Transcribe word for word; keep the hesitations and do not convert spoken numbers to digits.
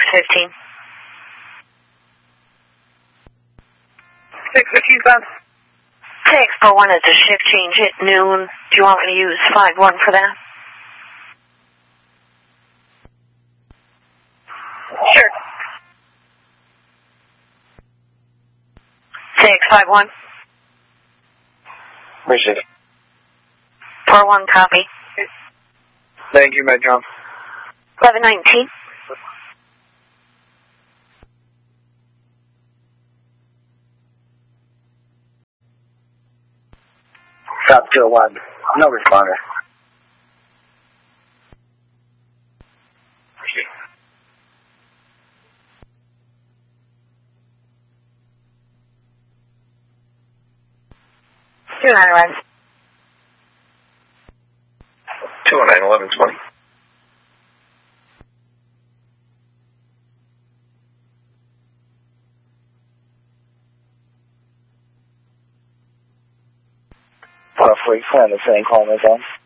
fifteen. six fifteen, Cloud. Six four one is a shift change at noon. Do you want me to use five one for that? Sure. six five one. Appreciate it. four one copy. Thank you, Metron. eleven nineteen. South two oh one. No responder. two nine eleven. two oh nine, eleven twenty. Roughly, plan the same call, my phone.